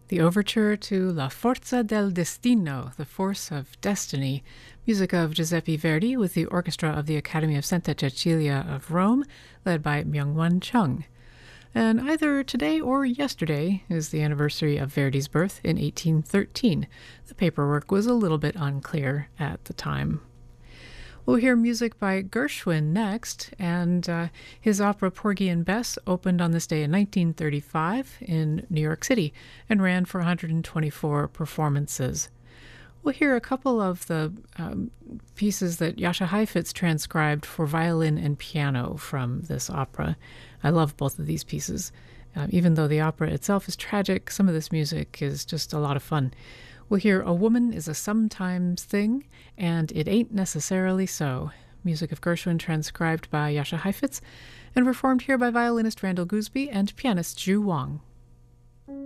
The overture to La Forza del Destino, The Force of Destiny, music of Giuseppe Verdi with the orchestra of the Academy of Santa Cecilia of Rome, led by Myung-Won Chung. And either today or yesterday is the anniversary of Verdi's birth in 1813. The paperwork was a little bit unclear at the time. We'll hear music by Gershwin next, and his opera Porgy and Bess opened on this day in 1935 in New York City and ran for 124 performances. We'll hear a couple of the pieces that Jascha Heifetz transcribed for violin and piano from this opera. I love both of these pieces. Even though the opera itself is tragic, some of this music is just a lot of fun. We'll hear A Woman is a Sometimes Thing, and It Ain't Necessarily So. Music of Gershwin transcribed by Jascha Heifetz and performed here by violinist Randall Gooseby and pianist Zhu Wang.